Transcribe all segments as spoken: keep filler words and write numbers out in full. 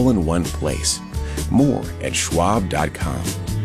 all in one place. More at schwab dot com.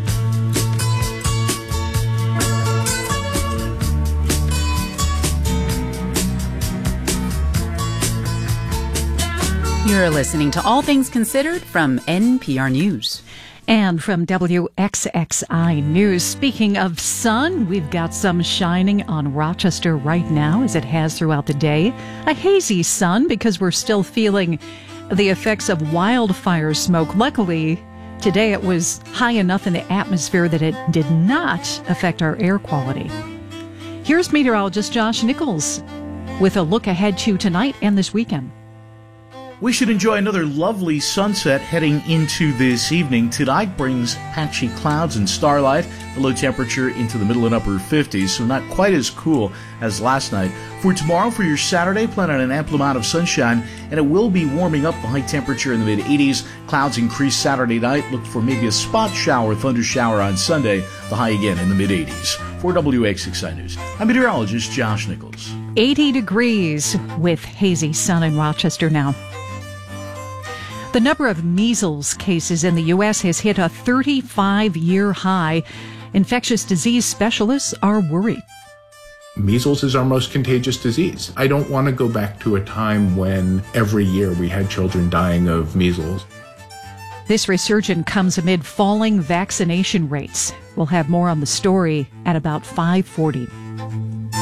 You're listening to All Things Considered from N P R News. And from W X X I News, speaking of sun, we've got some shining on Rochester right now, as it has throughout the day. A hazy sun because we're still feeling the effects of wildfire smoke. Luckily, today it was high enough in the atmosphere that it did not affect our air quality. Here's meteorologist Josh Nichols with a look ahead to tonight and this weekend. We should enjoy another lovely sunset heading into this evening. Tonight brings patchy clouds and starlight, the low temperature into the middle and upper fifties, so not quite as cool as last night. For tomorrow, for your Saturday, plan on an ample amount of sunshine, and it will be warming up, the high temperature in the mid eighties. Clouds increase Saturday night. Look for maybe a spot shower, thunder shower on Sunday, the high again in the mid eighties. For W X X I News, I'm meteorologist Josh Nichols. eighty degrees with hazy sun in Rochester now. The number of measles cases in the U S has hit a thirty-five-year high. Infectious disease specialists are worried. Measles is our most contagious disease. I don't want to go back to a time when every year we had children dying of measles. This resurgence comes amid falling vaccination rates. We'll have more on the story at about five forty.